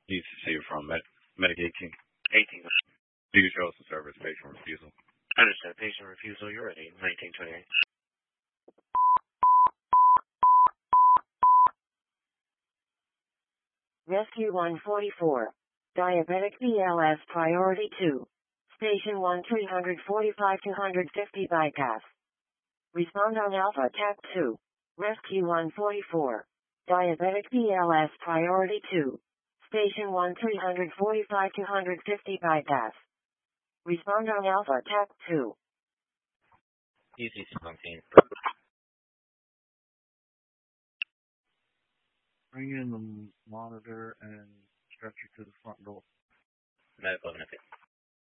DCC from Medic 18. 18. Do you show us the service patient refusal? Understood. Patient refusal, you're ready. 1928. Rescue 144. Diabetic BLS Priority 2. Station 1 345 250 bypass. Respond on Alpha TAC 2. Rescue 144. Diabetic BLS Priority 2. Station 1 345 250 bypass. Respond on Alpha TAC 2. DCC 17. Bring in the monitor and stretcher to the front door. Medical benefit.